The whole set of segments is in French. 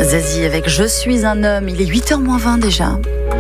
Zazie avec Je suis un homme, il est 8h moins 20 déjà.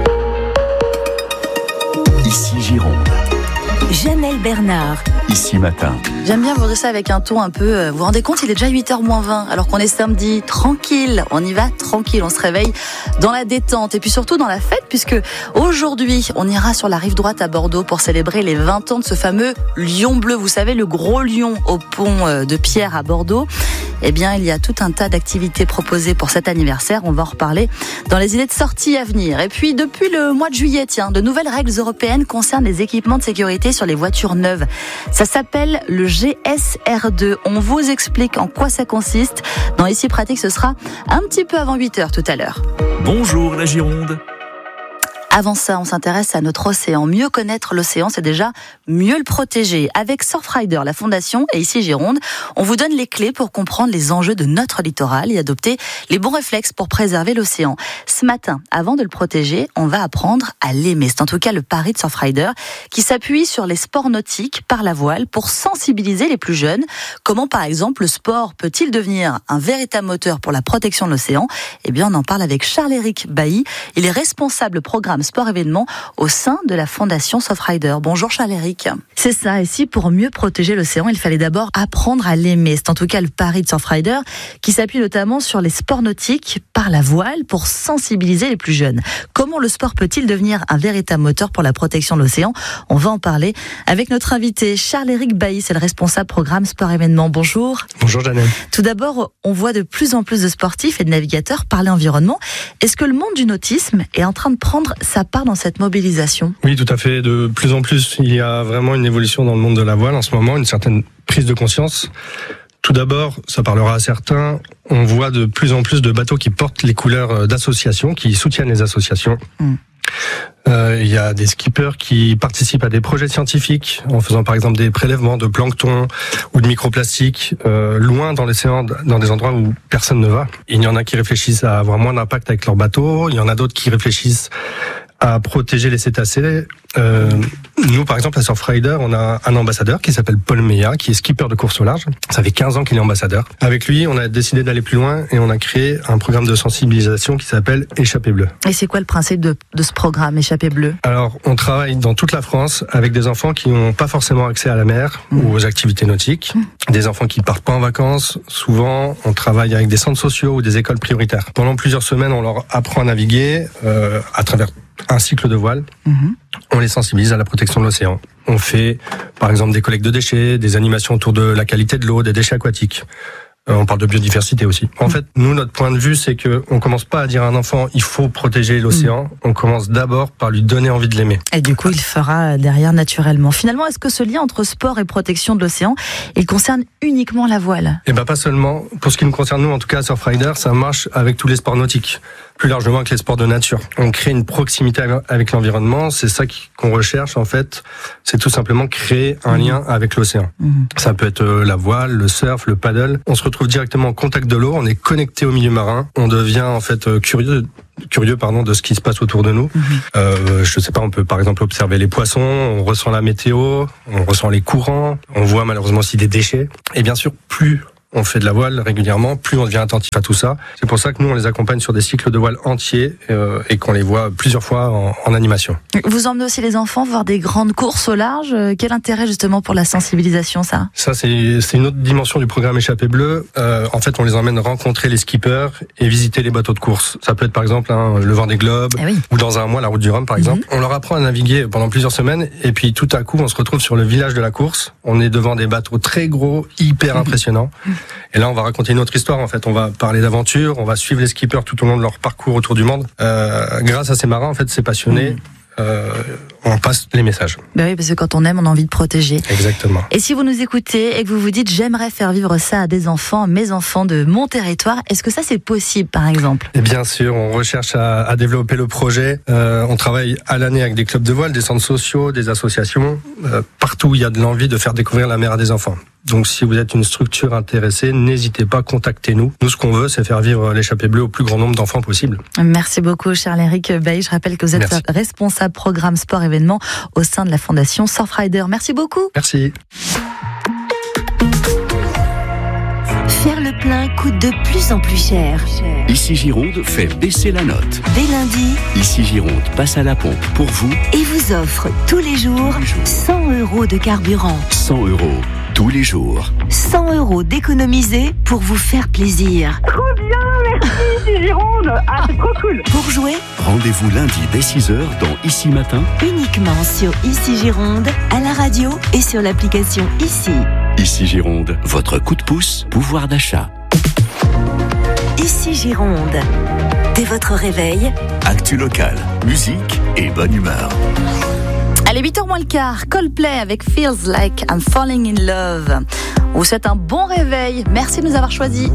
Ici Gironde. Janelle Bernard. Ici Matin. J'aime bien vous dire ça avec un ton un peu... Vous vous rendez compte, il est déjà 8h moins 20, alors qu'on est samedi, tranquille, on y va tranquille, on se réveille dans la détente et puis surtout dans la fête, puisque aujourd'hui, on ira sur la rive droite à Bordeaux pour célébrer les 20 ans de ce fameux lion bleu. Vous savez, le gros lion au pont de Pierre à Bordeaux. Eh bien, il y a tout un tas d'activités proposées pour cet anniversaire. On va en reparler dans les idées de sortie à venir. Et puis, depuis le mois de juillet, de nouvelles règles européennes concernent les équipements de sécurité sur les voitures neuves. Ça s'appelle le GSR2. On vous explique en quoi ça consiste. Dans Ici Pratique, ce sera un petit peu avant 8h tout à l'heure. Bonjour la Gironde. Avant ça, on s'intéresse à notre océan. Mieux connaître l'océan, c'est déjà mieux le protéger. Avec Surfrider, la fondation, et ici Gironde, on vous donne les clés pour comprendre les enjeux de notre littoral et adopter les bons réflexes pour préserver l'océan. Ce matin, avant de le protéger, on va apprendre à l'aimer. C'est en tout cas le pari de Surfrider, qui s'appuie sur les sports nautiques par la voile pour sensibiliser les plus jeunes. Comment, par exemple, le sport peut-il devenir un véritable moteur pour la protection de l'océan ? Eh bien, on en parle avec Charles-Éric Bailly. Il est responsable programme sport événement au sein de la fondation Surfrider. Bonjour Charles-Éric. C'est ça, et si pour mieux protéger l'océan, il fallait d'abord apprendre à l'aimer. C'est en tout cas le pari de Surfrider, qui s'appuie notamment sur les sports nautiques par la voile pour sensibiliser les plus jeunes. Comment le sport peut-il devenir un véritable moteur pour la protection de l'océan ? On va en parler avec notre invité Charles-Éric Bailly, c'est le responsable programme sport événement. Bonjour. Bonjour Janelle. Tout d'abord, on voit de plus en plus de sportifs et de navigateurs parler environnement. Est-ce que le monde du nautisme est en train de prendre sa part dans cette mobilisation ? Oui, tout à fait. De plus en plus, il y a vraiment une évolution dans le monde de la voile en ce moment, une certaine prise de conscience. Tout d'abord, ça parlera à certains, on voit de plus en plus de bateaux qui portent les couleurs d'associations, qui soutiennent les associations. Il y a des skippers qui participent à des projets scientifiques en faisant par exemple des prélèvements de plancton ou de microplastiques loin dans l'océan, dans des endroits où personne ne va. Il y en a qui réfléchissent à avoir moins d'impact avec leur bateau, il y en a d'autres qui réfléchissent à protéger les cétacés. Nous, par exemple, à Surfrider, on a un ambassadeur qui s'appelle Paul Meillat, qui est skipper de course au large. Ça fait 15 ans qu'il est ambassadeur. Avec lui, on a décidé d'aller plus loin et on a créé un programme de sensibilisation qui s'appelle Échappée Bleue. Et c'est quoi le principe de ce programme Échappée Bleue ? Alors, on travaille dans toute la France avec des enfants qui n'ont pas forcément accès à la mer ou aux activités nautiques. Des enfants qui partent pas en vacances. Souvent, on travaille avec des centres sociaux ou des écoles prioritaires. Pendant plusieurs semaines, on leur apprend à naviguer à travers un cycle de voile. On les sensibilise à la protection de l'océan. On fait, par exemple, des collectes de déchets, des animations autour de la qualité de l'eau, des déchets aquatiques. On parle de biodiversité aussi. En fait, nous, notre point de vue, c'est que on commence pas à dire à un enfant, il faut protéger l'océan. On commence d'abord par lui donner envie de l'aimer. Et du coup, il fera derrière naturellement. Finalement, est-ce que ce lien entre sport et protection de l'océan, il concerne uniquement la voile ? Eh ben, pas seulement. Pour ce qui nous concerne, nous, en tout cas, à Surfrider, ça marche avec tous les sports nautiques. Plus largement avec les sports de nature. On crée une proximité avec l'environnement. C'est ça qu'on recherche, en fait. C'est tout simplement créer un lien avec l'océan. Ça peut être la voile, le surf, le paddle. On se retrouve directement en contact de l'eau. On est connecté au milieu marin. On devient, en fait, curieux de ce qui se passe autour de nous. Je sais pas, on peut par exemple observer les poissons, on ressent la météo, on ressent les courants, on voit malheureusement aussi des déchets. Et bien sûr, plus on fait de la voile régulièrement, plus on devient attentif à tout ça. C'est pour ça que nous, on les accompagne sur des cycles de voile entiers et qu'on les voit plusieurs fois en animation. Vous emmenez aussi les enfants voir des grandes courses au large. Quel intérêt justement pour la sensibilisation, ça ? Ça, c'est une autre dimension du programme Échappée Bleue. En fait, on les emmène rencontrer les skippers et visiter les bateaux de course. Ça peut être par exemple le Vendée Globe ou dans un mois la Route du Rhum, par exemple. On leur apprend à naviguer pendant plusieurs semaines et puis tout à coup, on se retrouve sur le village de la course. On est devant des bateaux très gros, hyper impressionnants. Et là, on va raconter une autre histoire, en fait. On va parler d'aventure, on va suivre les skippers tout au long de leur parcours autour du monde. Grâce à ces marins, en fait, ces passionnés, on passe les messages. Ben oui, parce que quand on aime, on a envie de protéger. Exactement. Et si vous nous écoutez et que vous vous dites, j'aimerais faire vivre ça à des enfants, mes enfants de mon territoire, est-ce que ça c'est possible, par exemple ? Et bien sûr, on recherche à développer le projet. On travaille à l'année avec des clubs de voile, des centres sociaux, des associations. Partout, il y a de l'envie de faire découvrir la mer à des enfants. Donc si vous êtes une structure intéressée, n'hésitez pas, contactez-nous. Nous, ce qu'on veut, c'est faire vivre l'Échappée Bleue au plus grand nombre d'enfants possible. Merci beaucoup, Charles-Éric Bailly. Je rappelle que vous êtes responsable programme sport événement au sein de la fondation Surfrider. Merci beaucoup. Merci. Faire le plein coûte de plus en plus cher. Ici Gironde fait baisser la note. Dès lundi, Ici Gironde passe à la pompe pour vous. et vous offre tous les jours 100 € de carburant. 100 € tous les jours. 100 € d'économiser pour vous faire plaisir. Trop bien, merci, Ici Gironde. Ah, c'est trop cool. Pour jouer, Rendez-vous lundi dès 6h dans Ici Matin. uniquement sur Ici Gironde, à la radio et sur l'application Ici. Ici Gironde, votre coup de pouce, pouvoir d'achat. Ici Gironde. Dès votre réveil, Actu local, musique et bonne humeur. Allez, 8h moins le quart, Coldplay avec Feels Like I'm Falling in Love. On vous souhaite un bon réveil. Merci de nous avoir choisis.